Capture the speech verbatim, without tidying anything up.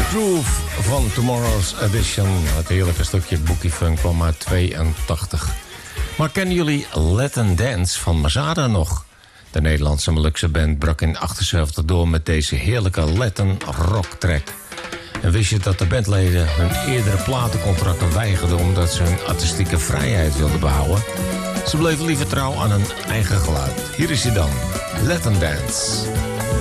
Groove van Tomorrow's Edition. Het heerlijke stukje Boogie Funk kwam uit tweeëntachtig. Maar kennen jullie Latin Dance van Masada nog? De Nederlandse Molukse band brak in achtenzeventig door met deze heerlijke Latin rock track. En wist je dat de bandleden hun eerdere platencontracten weigerden omdat ze hun artistieke vrijheid wilden behouden? Ze bleven liever trouw aan hun eigen geluid. Hier is hij dan, Latin Dance.